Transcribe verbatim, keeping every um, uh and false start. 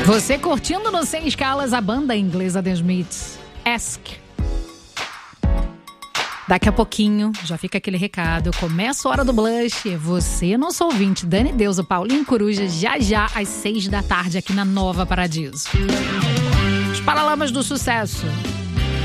Você curtindo no Sem Escalas a banda inglesa The Smiths, Ask. Daqui a pouquinho, já fica aquele recado, começa a Hora do Blush, você, nosso ouvinte, Dani Deus, o Paulinho Coruja, já já às seis da tarde aqui na Nova Paradiso. Os Paralamas do Sucesso.